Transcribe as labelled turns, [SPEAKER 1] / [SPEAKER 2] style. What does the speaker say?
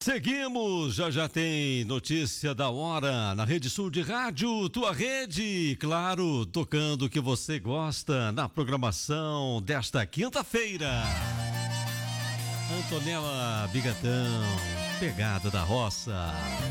[SPEAKER 1] Seguimos, já tem notícia da hora na Rede Sul de Rádio, tua rede, claro, tocando o que você gosta na programação desta quinta-feira. Antonella Bigatão, Pegada da Roça.